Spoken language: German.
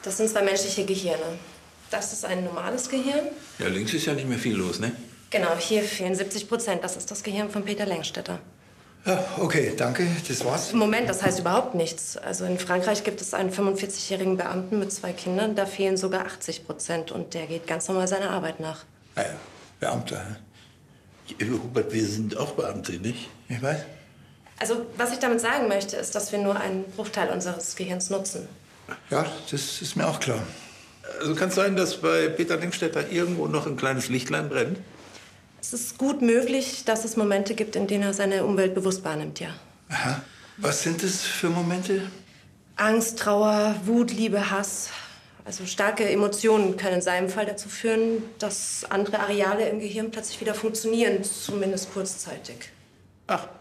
Das sind zwei menschliche Gehirne. Das ist ein normales Gehirn. Ja, links ist ja nicht mehr viel los, ne? Genau, hier fehlen 70%. Das ist das Gehirn von Peter Längstätter. Ja, okay, danke. Das war's. Moment, das heißt überhaupt nichts. Also in Frankreich gibt es einen 45-jährigen Beamten mit 2 Kindern. Da fehlen sogar 80% und der geht ganz normal seiner Arbeit nach. Naja, Beamter. Ja, Hubert, wir sind auch Beamte, nicht? Ich weiß. Also was ich damit sagen möchte, ist, dass wir nur einen Bruchteil unseres Gehirns nutzen. Ja, das ist mir auch klar. Also kann es sein, dass bei Peter Längstätter irgendwo noch ein kleines Lichtlein brennt? Es ist gut möglich, dass es Momente gibt, in denen er seine Umwelt bewusst wahrnimmt, ja. Aha. Was sind das für Momente? Angst, Trauer, Wut, Liebe, Hass. Also starke Emotionen können in seinem Fall dazu führen, dass andere Areale im Gehirn plötzlich wieder funktionieren, zumindest kurzzeitig. Ach,